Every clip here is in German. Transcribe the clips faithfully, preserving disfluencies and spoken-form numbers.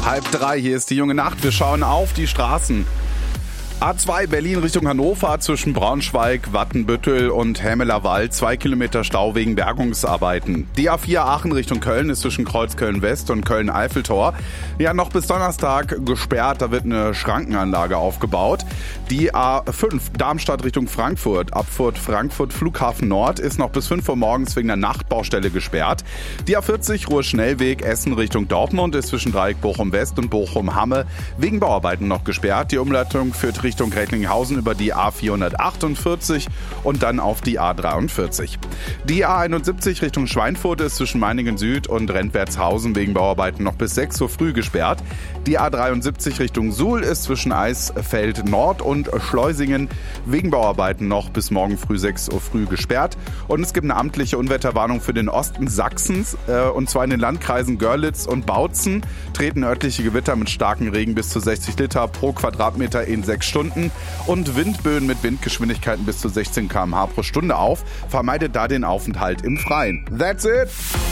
Halb drei, hier ist die junge Nacht. Wir schauen auf die Straßen. A zwei Berlin Richtung Hannover zwischen Braunschweig, Wattenbüttel und Hämelerwald. Zwei Kilometer Stau wegen Bergungsarbeiten. Die A vier Aachen Richtung Köln ist zwischen Kreuzköln-West und Köln-Eiffeltor. Ja, noch bis Donnerstag gesperrt. Da wird eine Schrankenanlage aufgebaut. Die A fünf Darmstadt Richtung Frankfurt. Abfahrt Frankfurt Flughafen Nord ist noch bis fünf Uhr morgens wegen der Nachtbaustelle gesperrt. Die A vierzig Ruhr-Schnellweg Essen Richtung Dortmund ist zwischen Dreieck Bochum-West und Bochum-Hamme wegen Bauarbeiten noch gesperrt. Die Umleitung führt Richtung Recklinghausen über die A vierhundertachtundvierzig und dann auf die A dreiundvierzig. Die A einundsiebzig Richtung Schweinfurt ist zwischen Meiningen Süd und Rentwertshausen wegen Bauarbeiten noch bis sechs Uhr früh gesperrt. Die A dreiundsiebzig Richtung Suhl ist zwischen Eisfeld Nord und Schleusingen wegen Bauarbeiten noch bis morgen früh sechs Uhr früh gesperrt. Und es gibt eine amtliche Unwetterwarnung für den Osten Sachsens, äh, und zwar in den Landkreisen Görlitz und Bautzen treten örtliche Gewitter mit starkem Regen bis zu sechzig Liter pro Quadratmeter in sechs Stunden und Windböen mit Windgeschwindigkeiten bis zu sechzehn Kilometer pro Stunde pro Stunde auf. Vermeidet da den Aufenthalt im Freien. That's it!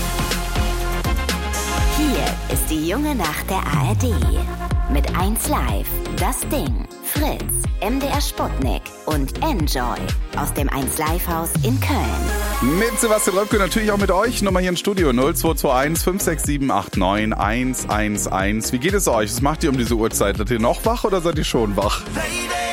Hier ist die junge Nacht der A R D. Mit eins Live, Das Ding, Fritz, M D R Sputnik und Enjoy aus dem eins Live Haus in Köln. Mit Sebastian Röpke, natürlich auch mit euch. Nummer hier im Studio null zwei zwei eins fünf sechs sieben acht neun eins eins eins. Wie geht es euch? Was macht ihr um diese Uhrzeit? Seid ihr noch wach oder seid ihr schon wach?